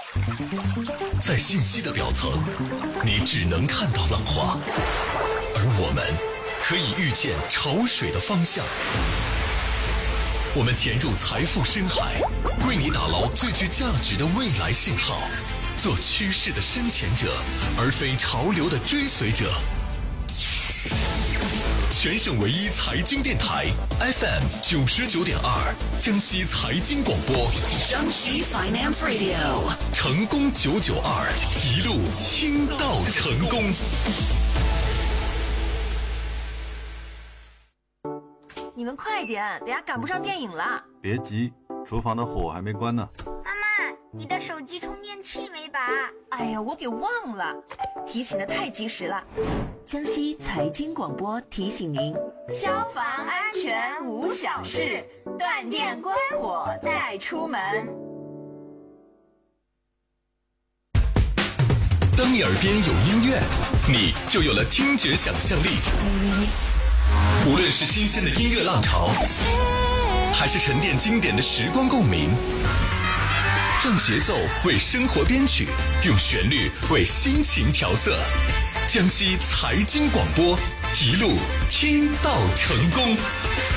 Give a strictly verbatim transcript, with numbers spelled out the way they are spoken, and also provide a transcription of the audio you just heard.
在信息的表层，你只能看到浪花，而我们可以预见潮水的方向。我们潜入财富深海，为你打捞最具价值的未来信号，做趋势的深潜者，而非潮流的追随者。全省唯一财经电台 F M 九十九点二，江西财经广播， 江西 Finance Radio， 成功九九二，一路听到成功。 你们快点，等下赶不上电影了。 别急，厨房的火还没关呢。 妈妈，你的手机充电器没拔？ 哎呀，我给忘了，提醒的太及时了。江西财经广播提醒您：消防安全无小事，断电关火再出门。 当你耳边有音乐，你就有了听觉想象力。无论是新鲜的音乐浪潮，还是沉淀经典的时光共鸣，让节奏为生活编曲，用旋律为心情调色。江西财经广播，一路听到成功。